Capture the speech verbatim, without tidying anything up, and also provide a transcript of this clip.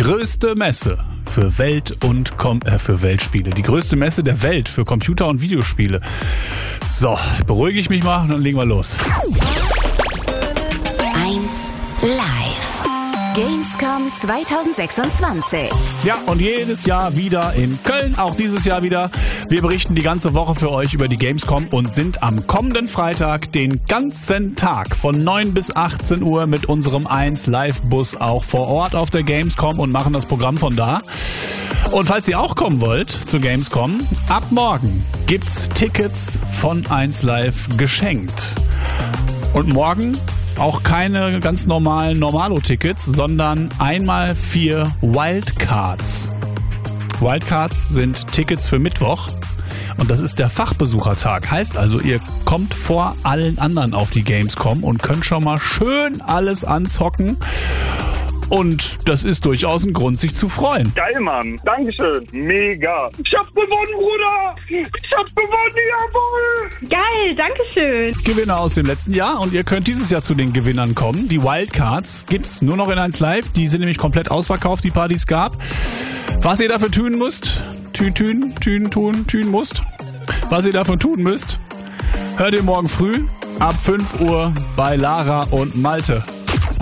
größte Messe für Welt- und Com- äh, für Weltspiele. Die größte Messe der Welt für Computer- und Videospiele. So, beruhige ich mich mal und dann legen wir los. eins Live. Gamescom zwanzig sechsundzwanzig. Ja, und jedes Jahr wieder in Köln, auch dieses Jahr wieder. Wir berichten die ganze Woche für euch über die Gamescom und sind am kommenden Freitag den ganzen Tag von neun bis achtzehn Uhr mit unserem eins Live-Bus auch vor Ort auf der Gamescom und machen das Programm von da. Und falls ihr auch kommen wollt zur Gamescom, ab morgen gibt's Tickets von eins Live geschenkt. Und morgen auch keine ganz normalen Normalo-Tickets, sondern einmal vier Wildcards. Wildcards sind Tickets für Mittwoch und das ist der Fachbesuchertag. Heißt also, ihr kommt vor allen anderen auf die Gamescom und könnt schon mal schön alles anzocken. Und das ist durchaus ein Grund, sich zu freuen. Geil, Mann. Dankeschön. Mega. Ich hab gewonnen, Bruder. Ich hab gewonnen, jawohl. Geil, dankeschön. Gewinner aus dem letzten Jahr und ihr könnt dieses Jahr zu den Gewinnern kommen. Die Wildcards gibt's nur noch in eins Live. Die sind nämlich komplett ausverkauft, die Partys es gab. Was ihr dafür tun müsst, tün, tün, tün, tun, tun musst, was ihr dafür tun müsst, hört ihr morgen früh ab fünf Uhr bei Lara und Malte.